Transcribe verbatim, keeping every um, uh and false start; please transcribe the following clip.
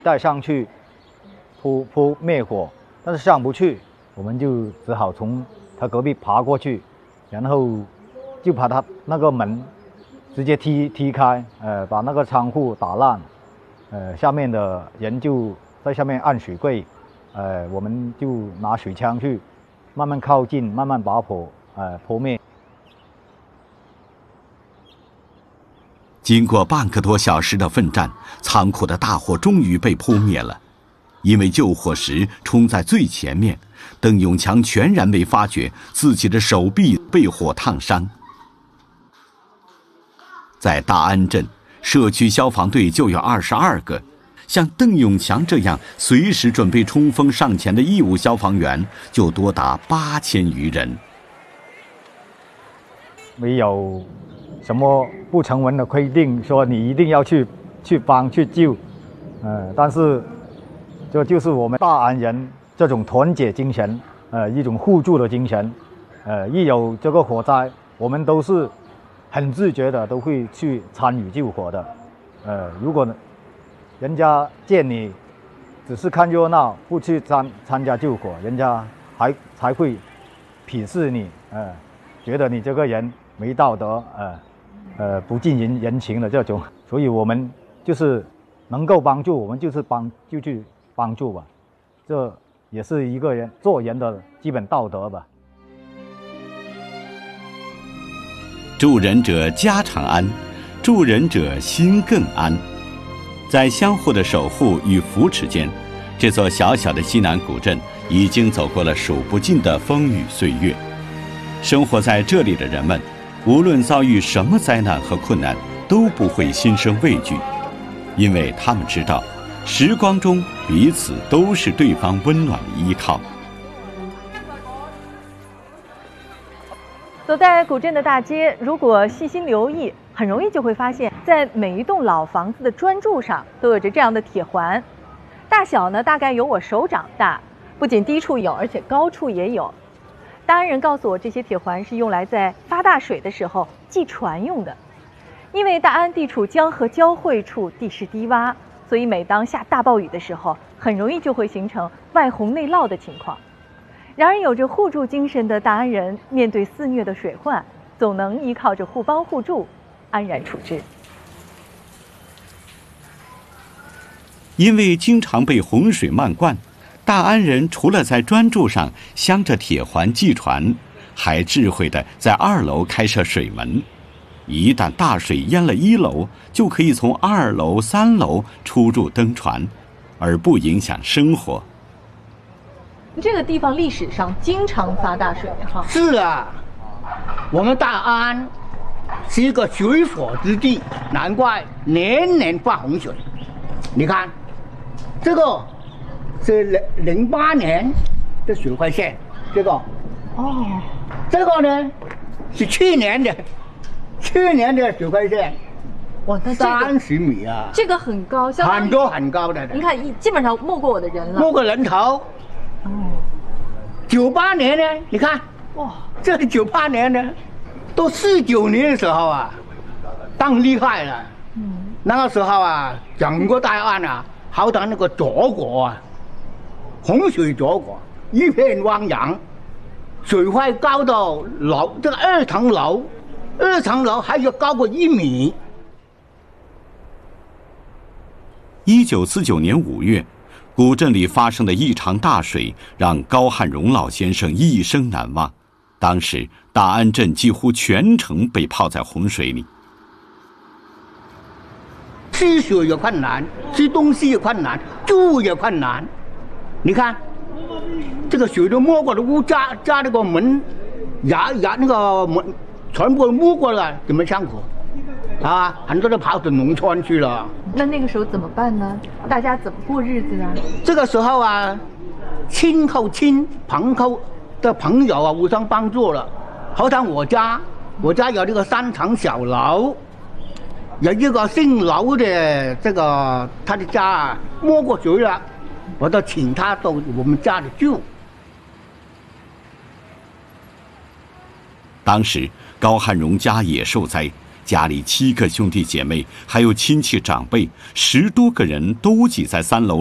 带上去扑扑灭火，但是上不去，我们就只好从他隔壁爬过去，然后就把他那个门直接踢踢开，呃，把那个仓库打烂，呃，下面的人就在下面按水柜，呃，我们就拿水枪去慢慢靠近，慢慢把火呃扑灭。 经过半个多小时的奋战，仓库的大火终于被扑灭了。因为救火时冲在最前面，邓永强全然没发觉自己的手臂被火烫伤。在大安镇，社区消防队就有二十二个，像邓永强这样随时准备冲锋上前的义务消防员就多达八千余人。 没有什么不成文的规定说你一定要去去帮去救，呃，但是这就是我们大安人这种团结精神，呃，一种互助的精神，呃，一有这个火灾，我们都是很自觉的都会去参与救火的，呃，如果人家见你只是看热闹，不去参参加救火，人家还才会鄙视你，呃，觉得你这个人没道德，呃。呃，不近人人情的这种，所以我们就是能够帮助，我们就是帮就去帮助吧，这也是一个人做人的基本道德吧。 助人者家常安，助人者心更安。在相互的守护与扶持间，这座小小的西南古镇已经走过了数不尽的风雨岁月。生活在这里的人们，无论遭遇什么灾难和困难，都不会心生畏惧，因为他们知道，时光中彼此都是对方温暖的依靠。 走在古镇的大街，如果细心留意，很容易就会发现，在每一栋老房子的砖柱上都有着这样的铁环，大小呢大概有我手掌大，不仅低处有，而且高处也有。大安人告诉我，这些铁环是用来在发大水的时候系船用的。因为大安地处江河交汇处，地势低洼，所以每当下大暴雨的时候，很容易就会形成外洪内涝的情况。然而，有着互助精神的大安人，面对肆虐的水患，总能依靠着互帮互助，安然处之。 因为经常被洪水漫灌，大安人除了在砖柱上镶着铁环系船，还智慧地在二楼开设水门。一旦大水淹了一楼，就可以从二楼、三楼出入登船，而不影响生活。 这个地方历史上经常发大水哈。 是啊，我们大安是一个水火之地，难怪年年发洪水。你看，这个是零零八年的水患线，这个哦，这个呢是去年的，去年的水患线。 哇，那三十米啊！ 这个很高，相当于很多很高的。 你看，基本上没过我的人了。 没过人头。哦。九八年呢？你看，哇，这个九八年呢，都四九年的时候啊，当厉害了。嗯。那个时候啊，整个大安啊，好像那个泽国啊，洪水泽国，一片汪洋，水位高到楼这个二层楼，二层楼还有高过一米。 一九四九年五月，古镇里发生的一场大水，让高汉荣老先生一生难忘。当时，大安镇几乎全城被泡在洪水里， 吃水也困难，吃东西也困难，住也困难。你看，这个水都没过了屋，扎扎那个门，牙牙那个门，全部没过了，怎么上火？啊，很多都跑到农村去了。 那那个时候怎么办呢？大家怎么过日子呢？ 这个时候啊，亲靠亲，朋靠的朋友啊，互相帮助了。好像我家，我家有这个三层小楼，有一个姓楼的，这个他的家啊没过水了，我就请他到我们家里住。 当时高汉荣家也受灾。 家里七个兄弟姐妹，还有亲戚长辈，十多个人都挤在三楼